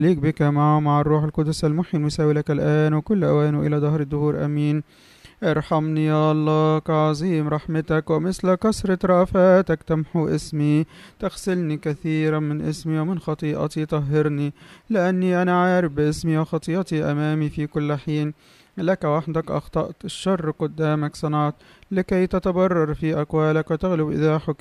ليك بك مع الروح القدس المحيي المساوي لك الآن وكل أوان وإلى دهر الدهور آمين. ارحمني يا الله كعظيم رحمتك، ومثل كثرة رأفاتك تمحو اسمي. تغسلني كثيرا من اسمي ومن خطيئتي طهرني، لأني أنا عارف باسمي وخطيئتي أمامي في كل حين. لك وحدك أخطأت، الشر قدامك صنعت، لكي تتبرر في أقوالك وتغلب إذا